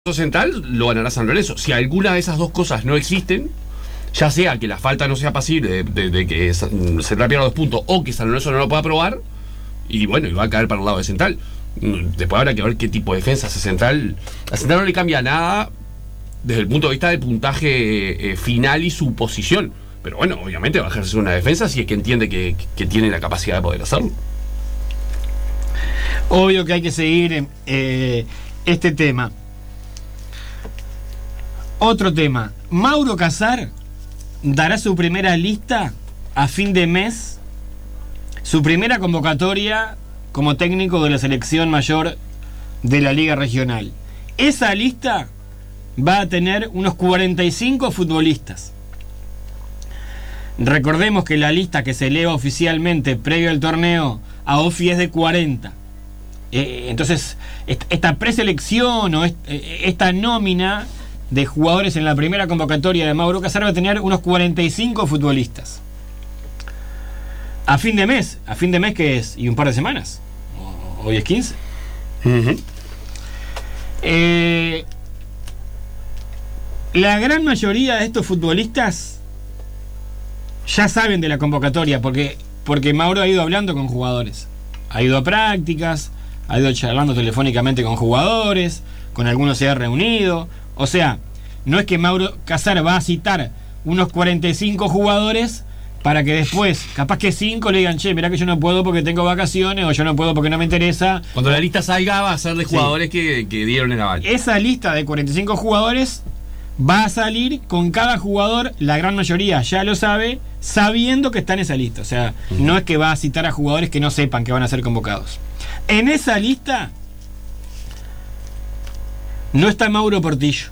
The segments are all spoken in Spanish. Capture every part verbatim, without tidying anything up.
central lo ganará San Lorenzo. Si alguna de esas dos cosas no existen, ya sea que la falta no sea pasible de, de, de que Central pierda dos puntos o que San Lorenzo no lo pueda aprobar, y bueno, y va a caer para el lado de Central. Después habrá que ver qué tipo de defensa hace Central. A Central no le cambia nada desde el punto de vista del puntaje eh, final y su posición, pero bueno, obviamente va a ejercer una defensa si es que entiende que, que tiene la capacidad de poder hacerlo. Obvio que hay que seguir eh, este tema. Otro tema, Mauro Casar dará su primera lista a fin de mes, su primera convocatoria como técnico de la selección mayor de la Liga Regional. Esa lista va a tener unos cuarenta y cinco futbolistas. Recordemos que la lista que se eleva oficialmente previo al torneo a OFI es de cuarenta. Eh, entonces, esta preselección o esta nómina de jugadores en la primera convocatoria de Mauro Casar va a tener unos cuarenta y cinco futbolistas. A fin de mes, a fin de mes que es, y un par de semanas. Hoy es quince. Uh-huh. Eh, la gran mayoría de estos futbolistas ya saben de la convocatoria, porque, porque Mauro ha ido hablando con jugadores. Ha ido a prácticas, ha ido charlando telefónicamente con jugadores, con algunos se ha reunido. O sea, no es que Mauro Casar va a citar unos cuarenta y cinco jugadores para que después, capaz que cinco le digan, che, mirá que yo no puedo porque tengo vacaciones, o yo no puedo porque no me interesa. Cuando la lista salga va a ser de jugadores sí. que, que dieron el aval. Esa lista de cuarenta y cinco jugadores va a salir con cada jugador, la gran mayoría ya lo sabe, sabiendo que está en esa lista. O sea, uh-huh. no es que va a citar a jugadores que no sepan que van a ser convocados. En esa lista no está Mauro Portillo,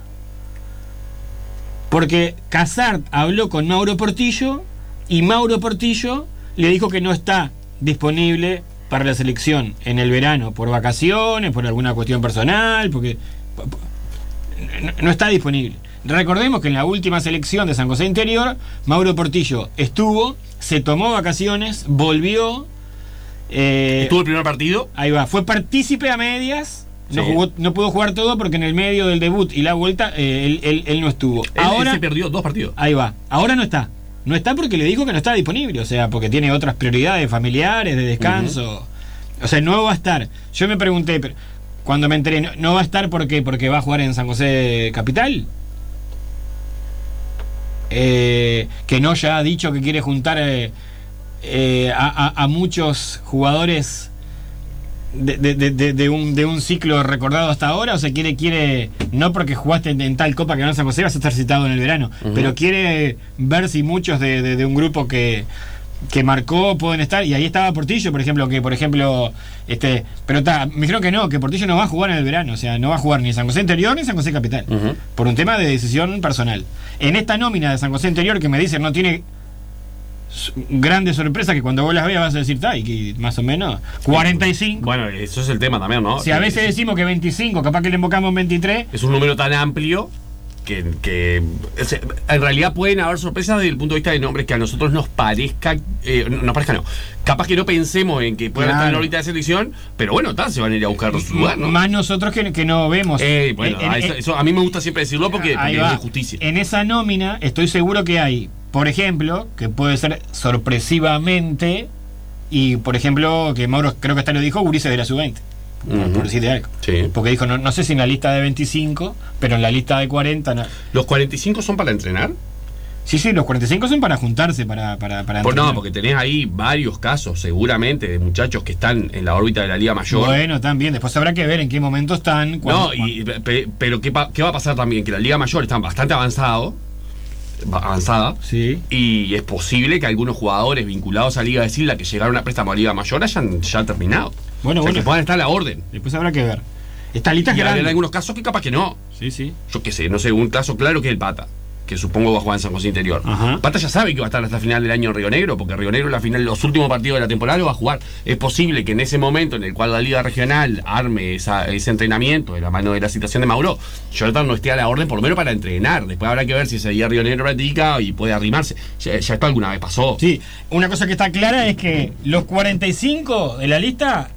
porque Casar habló con Mauro Portillo y Mauro Portillo le dijo que no está disponible para la selección en el verano por vacaciones, por alguna cuestión personal, porque no está disponible. Recordemos que en la última selección de San José Interior, Mauro Portillo estuvo, se tomó vacaciones, volvió. Eh, ¿Estuvo el primer partido? Ahí va, fue partícipe a medias. No, sí. jugó, no pudo jugar todo porque en el medio del debut y la vuelta eh, él, él, él no estuvo. Él, ahora él se perdió dos partidos. Ahí va. Ahora no está. No está porque le dijo que no está disponible. O sea, porque tiene otras prioridades familiares, de descanso. Uh-huh. O sea, no va a estar. Yo me pregunté, pero cuando me enteré, ¿no, no va a estar por qué? Porque va a jugar en San José Capital? Eh, que no ya ha dicho que quiere juntar eh, eh, a, a, a muchos jugadores De, de, de, de, un, de un ciclo recordado hasta ahora. O sea, quiere, quiere no porque jugaste en, en tal copa que ganó San José vas a estar citado en el verano, uh-huh. pero quiere ver si muchos de, de, de un grupo que, que marcó pueden estar. Y ahí estaba Portillo, por ejemplo, que por ejemplo este pero ta, me dijeron que no, que Portillo no va a jugar en el verano. O sea, no va a jugar ni en San José Interior ni en San José Capital, uh-huh. por un tema de decisión personal. En esta nómina de San José Interior, que me dicen no tiene grandes sorpresas, que cuando vos las veas vas a decir, ta, y que más o menos cuarenta y cinco. Bueno, eso es el tema también, ¿no? Si a veces decimos que veinticinco, capaz que le invocamos veintitrés. Es un número tan amplio que, que en realidad pueden haber sorpresas desde el punto de vista de nombres que a nosotros nos parezca, eh, no nos parezca no, capaz que no pensemos en que puedan claro. estar en la órbita de selección, pero bueno, ta, se van a ir a buscar su lugar, ¿no? Más nosotros que, que no vemos. Eh, bueno, en, eso, en, eso a mí me gusta siempre decirlo porque, porque es de justicia. En esa nómina estoy seguro que hay, por ejemplo, que puede ser sorpresivamente, y por ejemplo, que Mauro creo que hasta lo dijo, Ulises de la sub veinte, uh-huh. por decirte algo. Sí. Porque dijo, no, no sé si en la lista de veinticinco, pero en la lista de cuarenta no. ¿Los cuarenta y cinco son para entrenar? Sí, sí, los cuarenta y cinco son para juntarse, para, para, para Por, no, porque tenés ahí varios casos, seguramente, de muchachos que están en la órbita de la Liga Mayor. Bueno, también, después habrá que ver en qué momento están. Cuando, no, y, pe, pero ¿qué, ¿qué va a pasar también? Que la Liga Mayor está bastante avanzado. avanzada sí. y es posible que algunos jugadores vinculados a Liga de Silva que llegaron a préstamo a Liga Mayor hayan ya terminado. Bueno, o sea, bueno. que puedan estar a la orden. Después habrá que ver. Esta lista es grande. En algunos casos que capaz que no. Sí, sí. Yo qué sé, no sé, un caso claro que es el Pata, que supongo va a jugar en San José Interior. Ajá. Pata ya sabe que va a estar hasta el final del año en Río Negro, porque Río Negro la final, los últimos partidos de la temporada lo va a jugar. Es posible que en ese momento en el cual la Liga Regional arme esa, ese entrenamiento de la mano de la citación de Mauro, Jonathan no esté a la orden por lo menos para entrenar. Después habrá que ver si ese día Río Negro practica y puede arrimarse. Ya, ya esto alguna vez pasó. Sí, una cosa que está clara es que los cuarenta y cinco de la lista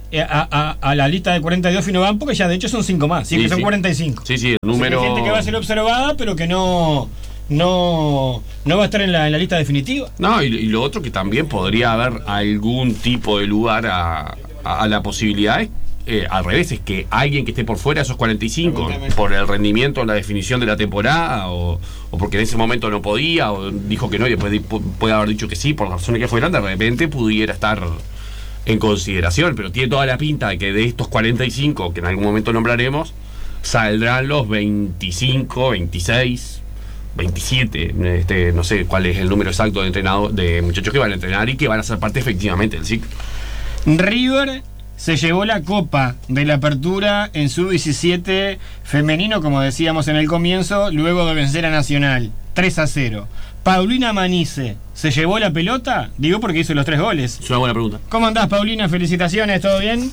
eh, a, a, a la lista de cuarenta y dos Fino Ban, porque ya de hecho son cinco más, siempre Sí, son sí. cuarenta y cinco. Sí, sí, el número... O sea, hay gente que va a ser observada, pero que no, no, no va a estar en la, en la lista definitiva. No, y, y lo otro que también podría haber algún tipo de lugar a, a, a la posibilidad es, eh, al revés, es que alguien que esté por fuera de esos cuarenta y cinco, Pregúntame. por el rendimiento en la definición de la temporada, o, o porque en ese momento no podía, o dijo que no y después di- pu- puede haber dicho que sí, por las razones que fueran, de repente pudiera estar en consideración, pero tiene toda la pinta de que de estos cuarenta y cinco que en algún momento nombraremos, saldrán los veinticinco, veintiséis, veintisiete, este, no sé cuál es el número exacto de entrenado, de muchachos que van a entrenar y que van a ser parte efectivamente del ciclo. River se llevó la copa de la apertura en sub diecisiete femenino, como decíamos en el comienzo, luego de vencer a Nacional tres a cero. Paulina Manice, ¿se llevó la pelota? Digo porque hizo los tres goles. Es una buena pregunta. ¿Cómo andás, Paulina? Felicitaciones, ¿todo bien?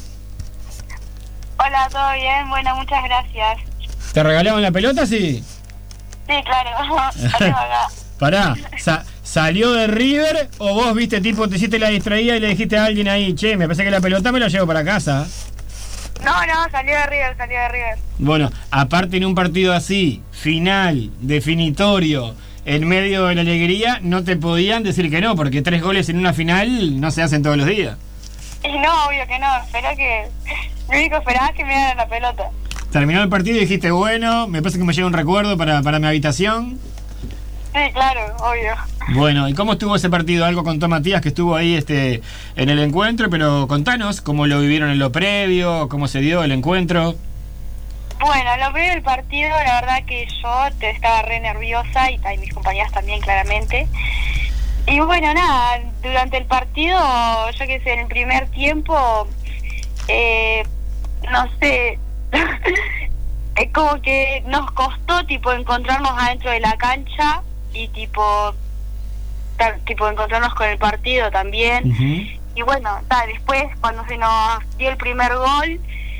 Hola, ¿todo bien? Bueno, muchas gracias. ¿Te regalaron la pelota? Sí. Sí, claro, la tengo acá. Pará, sa- ¿salió de River o vos viste tipo, te hiciste la distraída y le dijiste a alguien ahí, che, me parece que la pelota me la llevo para casa? No, no, salió de River, salió de River. Bueno, aparte en un partido así, final, definitorio, en medio de la alegría, no te podían decir que no, porque tres goles en una final no se hacen todos los días. Y no, obvio que no, espero que... Lo único que esperaba es que me dieran la pelota. Terminó el partido y dijiste, bueno, me parece que me llega un recuerdo para, para mi habitación. Sí, claro, obvio. Bueno, ¿y cómo estuvo ese partido? Algo contó Matías que estuvo ahí este, en el encuentro, pero contanos cómo lo vivieron en lo previo, cómo se dio el encuentro. Bueno, lo primero del partido, la verdad que yo te estaba re nerviosa y, y mis compañeras también, claramente. Y bueno, nada, durante el partido, yo qué sé, en el primer tiempo, eh, no sé, es como que nos costó tipo encontrarnos adentro de la cancha y tipo, ta- tipo encontrarnos con el partido también. Uh-huh. Y bueno, ta, después cuando se nos dio el primer gol,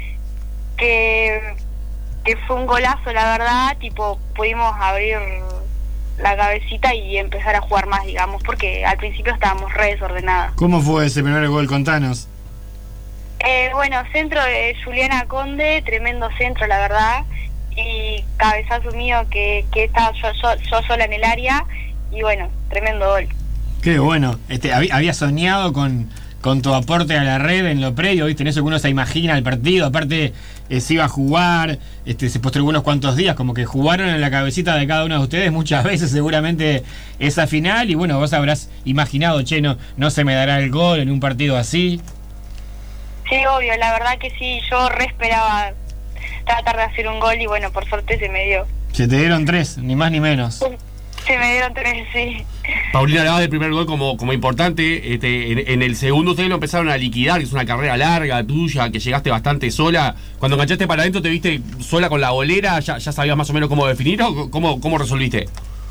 que, que fue un golazo, la verdad, tipo pudimos abrir la cabecita y empezar a jugar más, digamos, porque al principio estábamos re desordenadas. ¿Cómo fue ese primer gol? Contanos. Eh, bueno, centro de Juliana Conde, tremendo centro, la verdad, y cabezazo mío que, que estaba yo, yo, yo sola en el área, y bueno, tremendo gol. Qué bueno. Este, hab- había soñado con, con tu aporte a la red en lo previo, ¿viste? En eso que uno se imagina el partido. Aparte, eh, se iba a jugar, este, se postergó unos cuantos días, como que jugaron en la cabecita de cada uno de ustedes muchas veces, seguramente, esa final. Y bueno, vos habrás imaginado, che, no, no se me dará el gol en un partido así. Sí, obvio, la verdad que sí, yo re esperaba tratar de hacer un gol y bueno, por suerte se me dio. Se te dieron tres, ni más ni menos. Se me dieron tres, sí. Paulina hablaba del primer gol como, como importante. Este, en, en el segundo ustedes lo empezaron a liquidar, que es una carrera larga tuya, que llegaste bastante sola. Cuando enganchaste para adentro, ¿te viste sola con la bolera? ¿Ya, ya sabías más o menos cómo definir o cómo, cómo resolviste?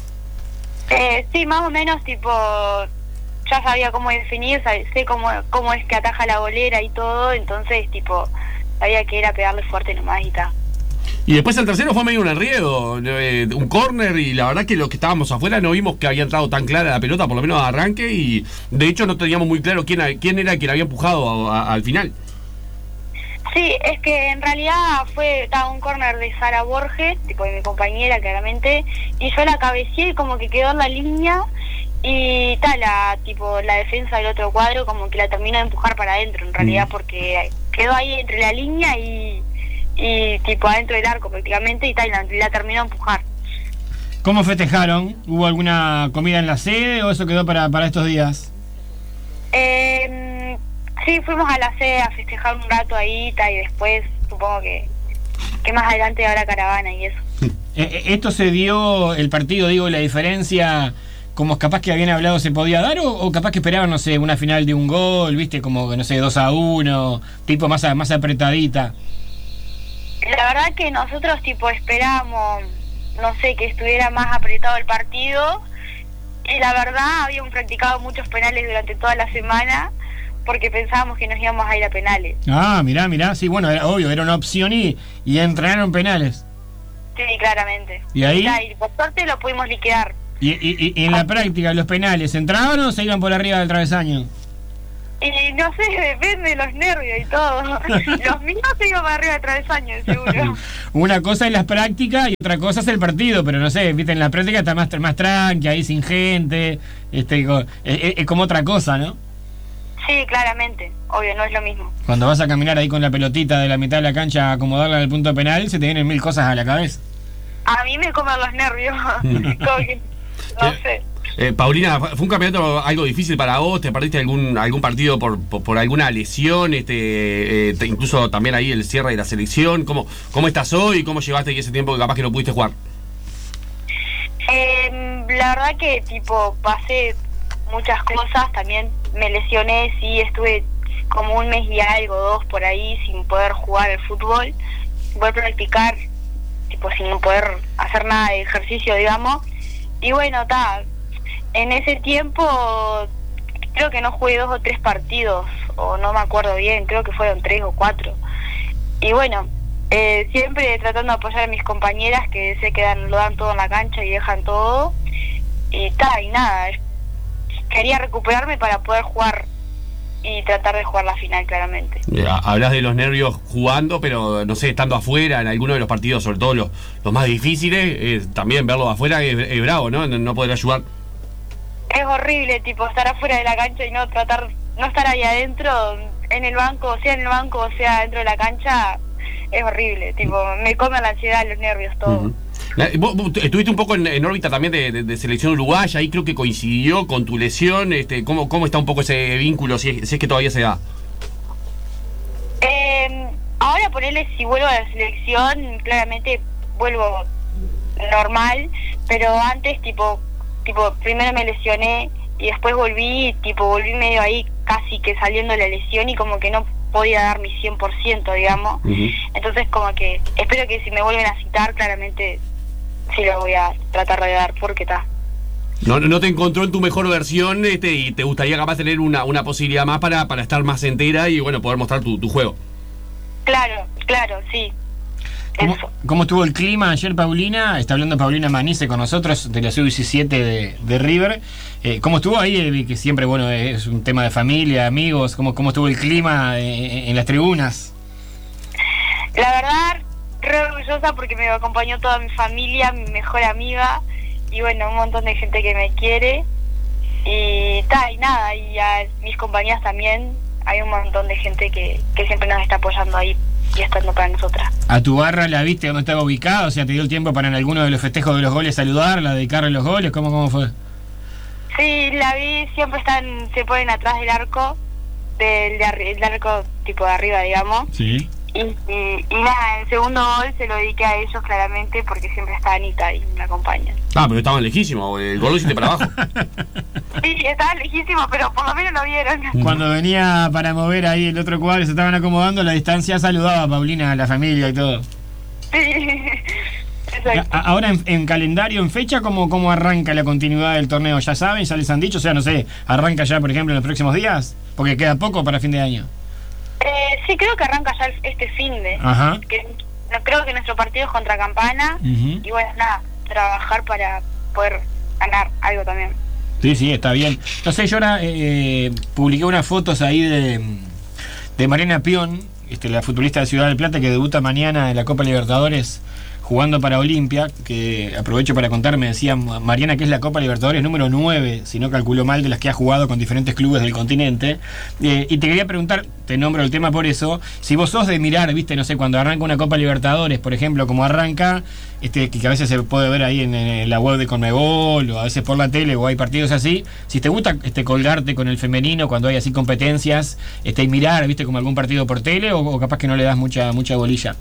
Eh, sí, más o menos, tipo, ya sabía cómo definir, sab- sé cómo, cómo es que ataja la bolera y todo, entonces, tipo, sabía que era pegarle fuerte nomás y tal. Y después el tercero fue medio un enredo, eh, un córner, y la verdad que los que estábamos afuera no vimos que había entrado tan clara la pelota, por lo menos de arranque, y de hecho no teníamos muy claro quién, quién era el que la había empujado a- a- al final. Sí, es que en realidad fue estaba un córner de Sara Borges, tipo de mi compañera claramente, y yo la cabeceé y como que quedó en la línea y tal, la tipo la defensa del otro cuadro como que la terminó de empujar para adentro en realidad, Mm. porque quedó ahí entre la línea y, y tipo adentro del arco prácticamente y tal, la, la terminó de empujar. ¿Cómo festejaron? ¿Hubo alguna comida en la sede o eso quedó para, para estos días? Eh, sí, fuimos a la sede a festejar un rato ahí tal, y después supongo que, que más adelante habrá caravana y eso. Eh, eh, ¿Esto se dio, el partido, digo, la diferencia, como capaz que habían hablado se podía dar, o, o capaz que esperaban, no sé, una final de un gol, viste, como, no sé, dos a uno, tipo más, a- más apretadita? La verdad que nosotros tipo esperábamos, no sé, que estuviera más apretado el partido, y la verdad habíamos practicado muchos penales durante toda la semana porque pensábamos que nos íbamos a ir a penales. Ah, mirá, mirá, sí, bueno, era obvio, era una opción y, y entrenaron penales. Sí, claramente. ¿Y ahí? Ya, y por suerte lo pudimos liquidar. Y, y- y en la práctica, los penales, ¿entraban o se iban por arriba del travesaño? Y no sé, depende de los nervios y todo. Los míos sigo para arriba de travesaño, seguro. Una cosa es las prácticas y otra cosa es el partido, pero no sé, viste, en la práctica está más, más tranqui, ahí sin gente, este, es, es, es como otra cosa, ¿no? Sí, claramente, obvio, no es lo mismo. Cuando vas a caminar ahí con la pelotita de la mitad de la cancha a acomodarla en el punto penal, se te vienen mil cosas a la cabeza. A mí me comen los nervios, como que, no sé. Eh, Paulina, ¿fue un campeonato algo difícil para vos? ¿Te perdiste algún algún partido por, por, por alguna lesión? Este, eh, te, incluso también ahí el cierre de la selección. ¿Cómo, cómo estás hoy? ¿Cómo llevaste ese tiempo que capaz que no pudiste jugar? Eh, la verdad que tipo pasé muchas cosas, también me lesioné, sí, estuve como un mes y algo, dos por ahí sin poder jugar al fútbol, sin poder practicar, tipo sin poder hacer nada de ejercicio, digamos. Y bueno, está. En ese tiempo creo que no jugué dos o tres partidos, o no me acuerdo bien, creo que fueron tres o cuatro. Y bueno, eh, siempre tratando de apoyar a mis compañeras que sé que dan, lo dan todo en la cancha y dejan todo. Y tal, y nada, quería recuperarme para poder jugar y tratar de jugar la final, claramente. Ya, hablas de los nervios jugando, pero no sé, estando afuera en alguno de los partidos, sobre todo los, los más difíciles, eh, también verlo afuera es, es bravo, ¿no? No poder ayudar. Es horrible, tipo, estar afuera de la cancha y no tratar, no estar ahí adentro, en el banco, sea en el banco o sea dentro de la cancha, es horrible, tipo, me come la ansiedad, los nervios, todo. Uh-huh. Vos, vos estuviste un poco en, en órbita también de, de, de selección uruguaya, ahí creo que coincidió con tu lesión, este, ¿cómo, cómo está un poco ese vínculo, si es, si es que todavía se da? Eh, ahora ponerle, si vuelvo a la selección, claramente vuelvo normal, pero antes, tipo, tipo primero me lesioné y después volví, tipo, volví medio ahí casi que saliendo de la lesión y como que no podía dar mi cien por ciento, digamos. Uh-huh. Entonces como que espero que si me vuelven a citar, claramente sí lo voy a tratar de dar, porque está. No, no te encontró en tu mejor versión, este, y te gustaría capaz tener una, una posibilidad más para, para estar más entera y bueno, poder mostrar tu, tu juego. Claro, claro, sí. ¿Cómo, ¿Cómo estuvo el clima ayer, Paulina? Está hablando Paulina Manice con nosotros de la sub diecisiete de, de River. Eh, ¿Cómo estuvo ahí? Que siempre, bueno, es un tema de familia, amigos. ¿Cómo, cómo estuvo el clima en, en las tribunas? La verdad, re orgullosa porque me acompañó toda mi familia, mi mejor amiga y bueno, un montón de gente que me quiere. Y tal, y nada, y a mis compañeras también. Hay un montón de gente que, que siempre nos está apoyando ahí y estando para nosotras. ¿A tu barra la viste dónde estaba ubicada? O sea, ¿te dio el tiempo para en alguno de los festejos de los goles saludarla, dedicarle los goles? ¿Cómo, cómo fue? Sí, la vi, siempre están, se ponen atrás del arco, del, de, del arco tipo de arriba, digamos. Sí. Y, y, y nada, el segundo gol se lo dediqué a ellos claramente porque siempre está Anita y me acompañan. Ah, pero estaban lejísimos, el gol lo hiciste para abajo. Sí, estaban lejísimos, pero por lo menos lo vieron. Cuando venía para mover ahí el otro cuadro y se estaban acomodando, a la distancia saludaba a Paulina, a la familia y todo. Sí, exacto. A, ahora en, en calendario, en fecha, ¿cómo, ¿cómo arranca la continuidad del torneo? ¿Ya saben? ¿Ya les han dicho? O sea, no sé, ¿arranca ya, por ejemplo, en los próximos días? Porque queda poco para fin de año. Eh, sí, creo que arranca ya este fin de. Ajá. Que, no, creo que nuestro partido es contra Campana. Uh-huh. Y bueno, nada, trabajar para poder ganar algo también. Sí, sí, está bien. No sé, yo ahora eh, publiqué unas fotos ahí de, de Mariana Pion, este, la futbolista de Ciudad del Plata, que debuta mañana en la Copa Libertadores jugando para Olimpia, que aprovecho para contar, me decía Mariana que es la Copa Libertadores número nueve, si no calculo mal, de las que ha jugado con diferentes clubes del continente. Eh, y te quería preguntar, te nombro el tema por eso, si vos sos de mirar, viste, no sé, cuando arranca una Copa Libertadores, por ejemplo, como arranca, este, que a veces se puede ver ahí en, en la web de Conmebol, o a veces por la tele, o hay partidos así, si te gusta este, colgarte con el femenino cuando hay así competencias, este, y mirar, viste, como algún partido por tele, o, o capaz que no le das mucha, mucha bolilla.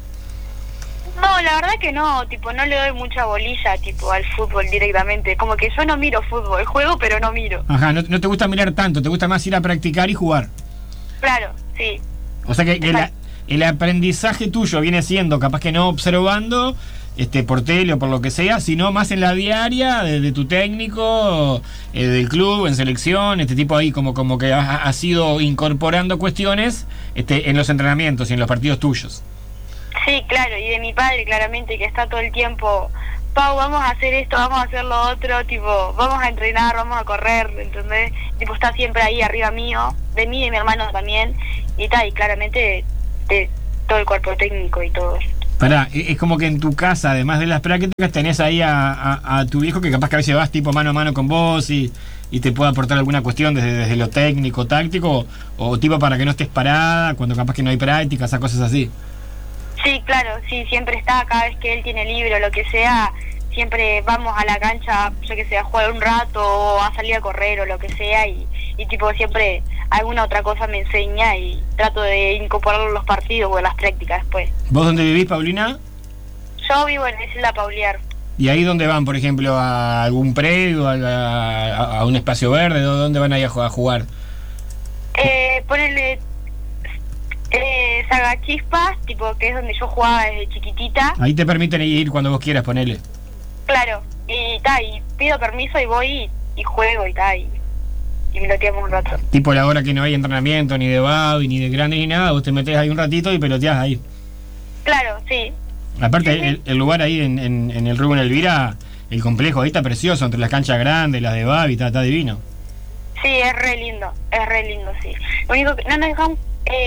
No, la verdad que no, tipo, no le doy mucha bolilla, tipo, al fútbol directamente. Como que yo no miro fútbol, juego, pero no miro. Ajá, no, no te gusta mirar tanto, te gusta más ir a practicar y jugar. Claro, sí. O sea que, que la, el aprendizaje tuyo viene siendo, capaz que no observando, este, por tele o por lo que sea, sino más en la diaria, de, de tu técnico, eh, del club, en selección, este tipo ahí, como, como que has, has ido incorporando cuestiones este, en los entrenamientos y en los partidos tuyos. Sí, claro, y de mi padre claramente, que está todo el tiempo Pau, vamos a hacer esto, vamos a hacer lo otro, tipo, vamos a entrenar, vamos a correr, ¿entendés? Tipo, está siempre ahí arriba mío, de mí y de mi hermano también, y tal, y claramente de todo el cuerpo técnico y todo. Pará, es como que en tu casa, además de las prácticas, tenés ahí a, a, a tu viejo que capaz que a veces vas tipo mano a mano con vos y, y te puede aportar alguna cuestión desde, desde lo técnico, táctico, o, o tipo para que no estés parada cuando capaz que no hay prácticas, o cosas así. Sí, claro, sí, siempre está, cada vez que él tiene libre o lo que sea, siempre vamos a la cancha, yo que sé, a jugar un rato o a salir a correr o lo que sea, y, y tipo siempre alguna otra cosa me enseña y trato de incorporarlo en los partidos o en las prácticas después. ¿Vos dónde vivís, Paulina? Yo vivo en Isla Pauliar. ¿Y ahí dónde van, por ejemplo, a algún predio, a, a, a un espacio verde? ¿Dónde van ahí a jugar? Eh, ponerle eh, Sagachispas, tipo que es donde yo jugaba desde chiquitita. Ahí te permiten ir cuando vos quieras, ponele. Claro, y ta, y pido permiso y voy y, y juego y tal, y, y me loteamos un rato. Tipo la hora que no hay entrenamiento, ni de babi, ni de grande, ni nada, vos te metés ahí un ratito y peloteás ahí. Claro, sí. Aparte, Sí, sí. El, el lugar ahí en, en, en el Rubén Elvira, el complejo ahí está precioso, entre las canchas grandes, las de babi, está, está divino. Sí, es re lindo, es re lindo, sí. Lo único que no nos dejan,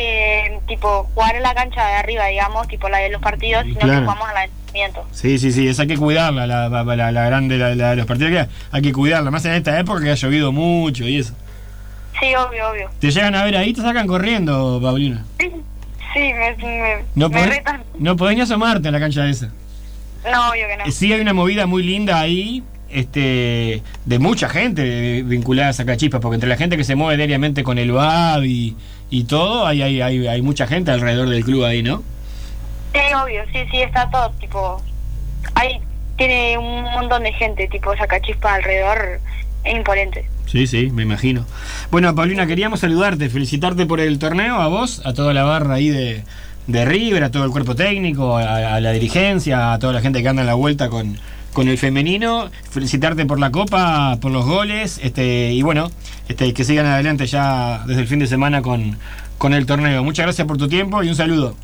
eh, tipo, jugar en la cancha de arriba, digamos, tipo la de los partidos, sino Claro. que jugamos en la de entrenamiento. Sí, sí, sí, esa hay que cuidarla, la, la, la, la grande, la, la de los partidos, que hay que cuidarla, más en esta época que ha llovido mucho y eso. Sí, obvio, obvio. Te llegan a ver ahí, te sacan corriendo, Paulina. Sí, sí, me, me, No me podés, retan. no podés ni asomarte a la cancha esa. No, obvio que no. Sí hay una movida muy linda ahí, este, de mucha gente vinculada a Sacachispas, porque entre la gente que se mueve diariamente con el B A B y, y todo, hay, hay, hay, hay mucha gente alrededor del club ahí, ¿no? Sí, obvio, sí, sí, está todo, tipo, ahí tiene un montón de gente, tipo, Sacachispas alrededor, es imponente. Sí, sí, me imagino. Bueno, Paulina, queríamos saludarte, felicitarte por el torneo, a vos, a toda la barra ahí de, de River, a todo el cuerpo técnico, a, a la dirigencia, a toda la gente que anda en la vuelta con, con el femenino, felicitarte por la copa, por los goles, este, y bueno, este, que sigan adelante ya desde el fin de semana con, con el torneo. Muchas gracias por tu tiempo y un saludo.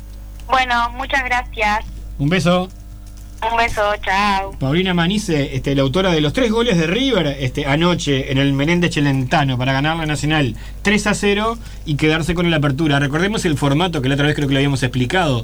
Bueno, muchas gracias. Un beso. Un beso, chao. Paulina Manice, este, la autora de los tres goles de River este, anoche en el Menéndez Celentano para ganar la Nacional tres a cero y quedarse con la apertura. Recordemos el formato que la otra vez creo que lo habíamos explicado,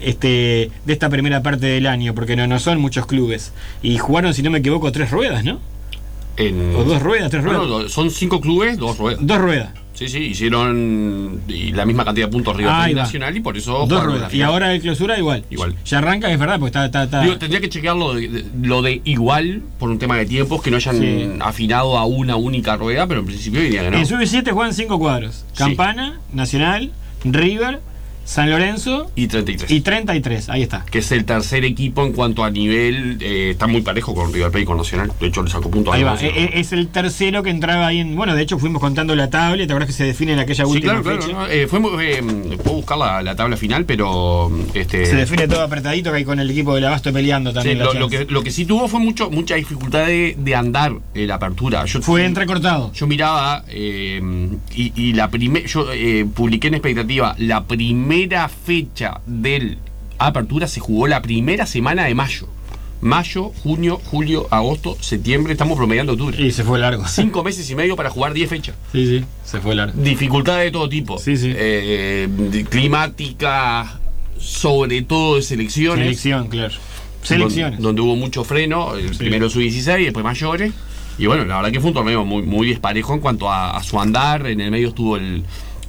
este, de esta primera parte del año, porque no, no son muchos clubes. Y jugaron, si no me equivoco, tres ruedas, ¿no? En... O dos ruedas, tres ruedas. No, no, son cinco clubes, dos ruedas. Dos ruedas. Sí, sí, hicieron y la misma cantidad de puntos River Ah, Plate ahí va. Nacional y por eso Dos jugaron ruedas. la Y final. ahora el clausura igual. Igual. Ya arranca, es verdad, porque está... está, está... Digo, tendría que chequear lo de, de- lo de igual por un tema de tiempos, que no hayan Sí. afinado a una única rueda, pero en principio diría que no. En sub siete juegan cinco cuadros. Sí. Campana, Nacional, River, San Lorenzo Y treinta y tres. y treinta y tres. Ahí está. Que es el tercer equipo en cuanto a nivel, eh, está muy parejo con River Plate y con Nacional. De hecho, le sacó puntos Ahí a va. Nacional. E- e- Es el tercero que entraba ahí en... Bueno, de hecho fuimos contando la tabla. ¿Te acuerdas que se define en aquella Sí, última claro, claro. fecha? ¿no? Eh, fue muy- eh, puedo buscar la, la tabla final, pero este Se define todo apretadito, que hay con el equipo del Abasto peleando sí, también. la lo, lo chance. que, lo que sí tuvo fue mucho mucha dificultad de, de andar eh, la apertura. Yo, Fue entrecortado. Yo miraba eh, y, y la primera, yo eh, publiqué en expectativa, la primera fecha del apertura se jugó la primera semana de mayo. Mayo, junio, julio, agosto, septiembre, estamos promediando octubre. Y se fue largo. Cinco meses y medio para jugar diez fechas. Sí, sí, se fue largo. Dificultades de todo tipo. Sí, sí. Eh, de- climática, sobre todo de selecciones. Selección, claro. Selecciones. Donde, donde hubo mucho freno, el Sí. primero sub dieciséis, después mayores. Y bueno, la verdad que fue un torneo muy, muy desparejo en cuanto a, a su andar. En el medio estuvo el,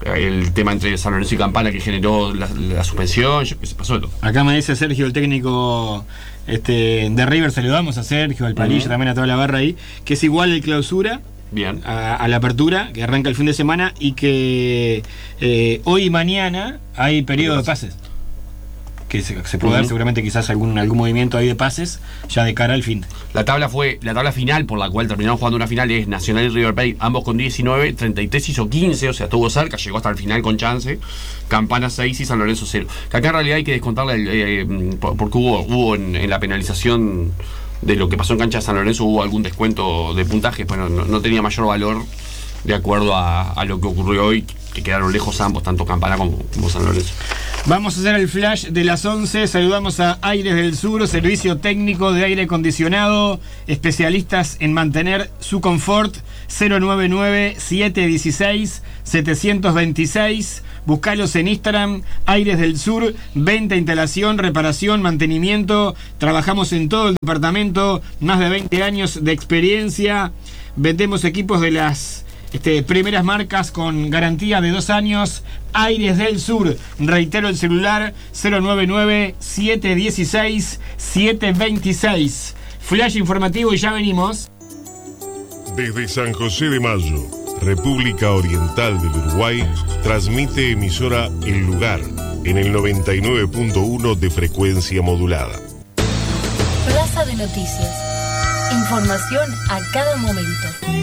el tema entre San Lorenzo y Campana que generó la, la suspensión, yo, que se pasó de todo. Acá me dice Sergio, el técnico este, de River, saludamos a Sergio, al Palillo, Ujú. también a toda la barra ahí, que es igual el clausura Bien. a, a la apertura, que arranca el fin de semana y que eh, hoy y mañana hay periodo de pases. Que se, se puede dar Ujú. seguramente quizás algún, algún movimiento ahí de pases ya de cara al fin. La tabla fue, la tabla final por la cual terminaron jugando una final es Nacional y River Plate, ambos con diecinueve, treinta y tres hizo quince, o sea, estuvo cerca, llegó hasta el final con chance. Campana seis y San Lorenzo cero. Que acá en realidad hay que descontarle, el, eh, por- porque hubo, hubo en, en la penalización de lo que pasó en cancha de San Lorenzo, hubo algún descuento de puntajes, bueno, no, no tenía mayor valor de acuerdo a, a lo que ocurrió hoy, que quedaron lejos ambos, tanto Campana como, como San Lorenzo. Vamos a hacer el flash de las once. Saludamos a Aires del Sur, servicio técnico de aire acondicionado, especialistas en mantener su confort. Cero nueve nueve, siete uno seis, siete dos seis. Buscalos en Instagram, Aires del Sur, venta, instalación, reparación, mantenimiento. Trabajamos en todo el departamento, más de veinte años de experiencia. Vendemos equipos de las este, primeras marcas con garantía de dos años. Aires del Sur, reitero el celular, cero nueve nueve, siete uno seis, siete dos seis. Flash informativo y ya venimos. Desde San José de Mayo, República Oriental del Uruguay, transmite emisora El Lugar en el noventa y nueve punto uno de frecuencia modulada. Plaza de Noticias. Información a cada momento.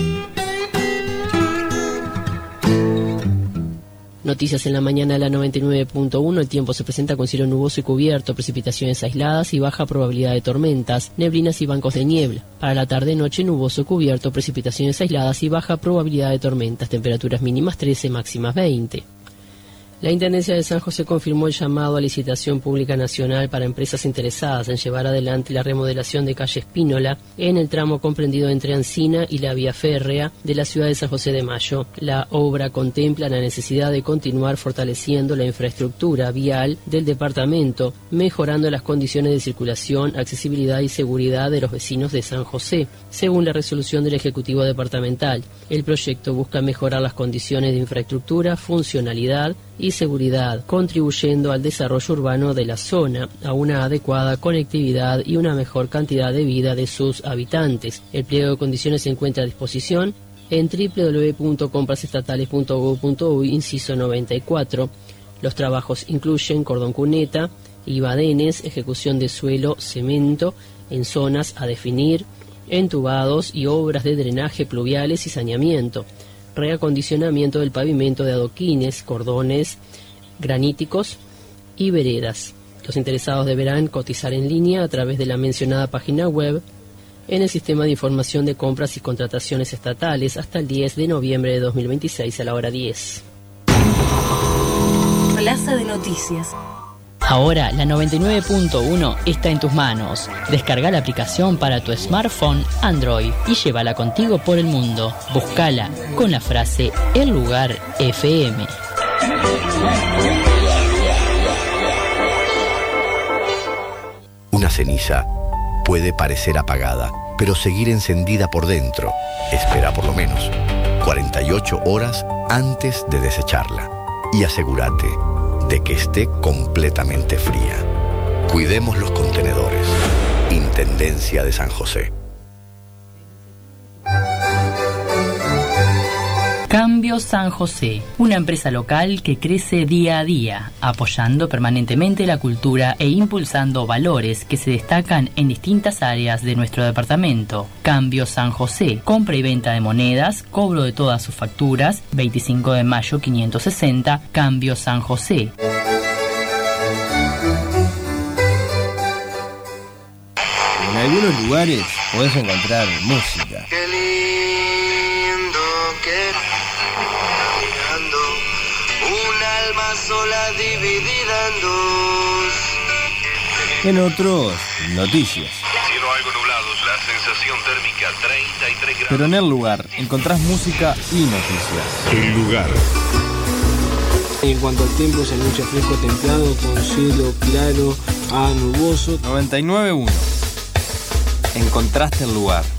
Noticias en la mañana a la noventa y nueve punto uno. El tiempo se presenta con cielo nuboso y cubierto, precipitaciones aisladas y baja probabilidad de tormentas, neblinas y bancos de niebla. Para la tarde-noche, nuboso cubierto, precipitaciones aisladas y baja probabilidad de tormentas, temperaturas mínimas trece, máximas veinte. La Intendencia de San José confirmó el llamado a licitación pública nacional para empresas interesadas en llevar adelante la remodelación de calle Espínola en el tramo comprendido entre Ancina y la vía férrea de la ciudad de San José de Mayo. La obra contempla la necesidad de continuar fortaleciendo la infraestructura vial del departamento, mejorando las condiciones de circulación, accesibilidad y seguridad de los vecinos de San José. Según la resolución del Ejecutivo Departamental, el proyecto busca mejorar las condiciones de infraestructura, funcionalidad y seguridad, contribuyendo al desarrollo urbano de la zona, a una adecuada conectividad y una mejor cantidad de vida de sus habitantes. El pliego de condiciones se encuentra a disposición en doble u doble u doble u punto compras estatales punto gob punto uy, inciso noventa y cuatro. Los trabajos incluyen cordón cuneta y badenes, ejecución de suelo, cemento en zonas a definir, entubados y obras de drenaje pluviales y saneamiento, reacondicionamiento del pavimento de adoquines, cordones graníticos y veredas. Los interesados deberán cotizar en línea a través de la mencionada página web en el Sistema de Información de Compras y Contrataciones Estatales hasta el diez de noviembre de dos mil veintiséis a la hora diez. Plaza de Noticias. Ahora la noventa y nueve punto uno está en tus manos. Descarga la aplicación para tu smartphone Android y llévala contigo por el mundo. Búscala con la frase El Lugar F M. Una ceniza puede parecer apagada, pero seguir encendida por dentro. Espera por lo menos cuarenta y ocho horas antes de desecharla y asegúrate de que esté completamente fría. Cuidemos los contenedores. Intendencia de San José. Cambio San José, una empresa local que crece día a día, apoyando permanentemente la cultura e impulsando valores que se destacan en distintas áreas de nuestro departamento. Cambio San José, compra y venta de monedas, cobro de todas sus facturas, veinticinco de mayo quinientos sesenta, Cambio San José. En algunos lugares podés encontrar música. Qué lindo que mirando un alma sola dividida en dos. En otros, noticias. Cielo algo nublado, la sensación térmica treinta y tres grados. Pero en el lugar encontrás música y noticias. El Lugar. En cuanto al tiempo, se anuncia fresco templado con cielo claro a nuboso. noventa y nueve punto uno. Encontraste el lugar.